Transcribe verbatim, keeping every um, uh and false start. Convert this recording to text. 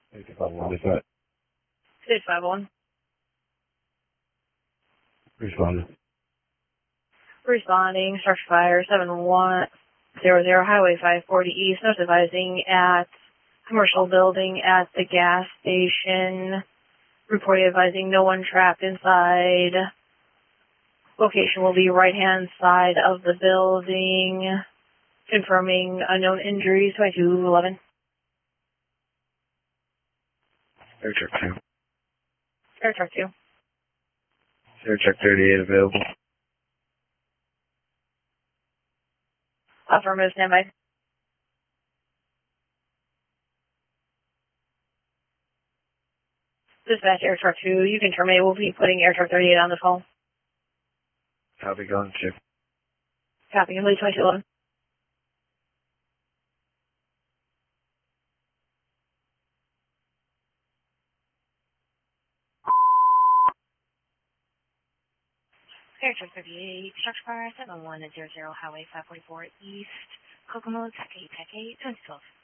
eight five one, is that? six five one. Responding. Responding, structure fire seven one zero zero, Highway five forty East, notifying at commercial building at the gas station. Reporting advising no one trapped inside. Location will be right-hand side of the building. Confirming unknown injuries, twenty-two eleven. Air truck two. Air truck two. Air truck thirty-eight available. Affirmative, standby. Dispatch Air Truck two, you can terminate. We'll be putting Air Truck thirty-eight on the phone. Copy, going to. Copy, complete twenty-two eleven. Air Truck thirty-eight, structure fire seven one zero zero, Highway five forty-four East, Kokomo, Tech eight, Tech eight, twenty twelve.